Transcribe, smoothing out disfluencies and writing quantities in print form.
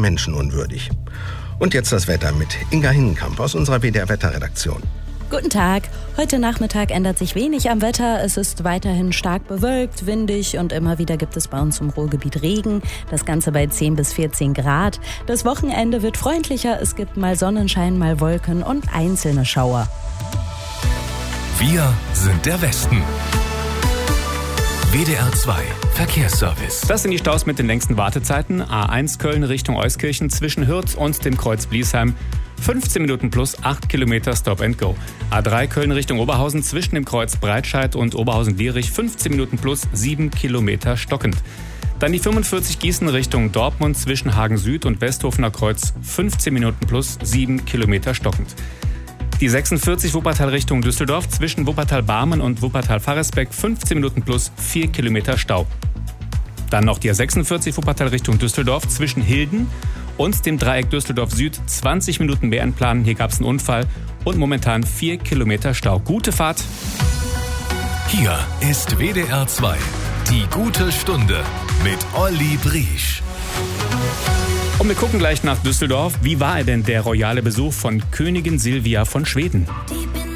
menschenunwürdig. Und jetzt das Wetter mit Inga Hinnenkamp aus unserer WDR-Wetterredaktion. Guten Tag. Heute Nachmittag ändert sich wenig am Wetter. Es ist weiterhin stark bewölkt, windig und immer wieder gibt es bei uns im Ruhrgebiet Regen. Das Ganze bei 10 bis 14 Grad. Das Wochenende wird freundlicher. Es gibt mal Sonnenschein, mal Wolken und einzelne Schauer. Wir sind der Westen. WDR 2 Verkehrsservice. Das sind die Staus mit den längsten Wartezeiten. A1 Köln Richtung Euskirchen zwischen Hürth und dem Kreuz Bliesheim. 15 Minuten plus 8 Kilometer Stop and Go. A3 Köln Richtung Oberhausen zwischen dem Kreuz Breitscheid und Oberhausen-Lierich 15 Minuten plus 7 Kilometer stockend. Dann die 45 Gießen Richtung Dortmund zwischen Hagen Süd und Westhofener Kreuz 15 Minuten plus 7 Kilometer stockend. Die 46 Wuppertal Richtung Düsseldorf zwischen Wuppertal-Barmen und Wuppertal-Farresbeck 15 Minuten plus 4 Kilometer Stau. Dann noch die 46 Wuppertal Richtung Düsseldorf zwischen Hilden und dem Dreieck Düsseldorf Süd 20 Minuten mehr einplanen. Hier gab es einen Unfall und momentan 4 Kilometer Stau. Gute Fahrt. Hier ist WDR 2, die gute Stunde mit Olli Briesch. Und wir gucken gleich nach Düsseldorf. Wie war denn der royale Besuch von Königin Silvia von Schweden?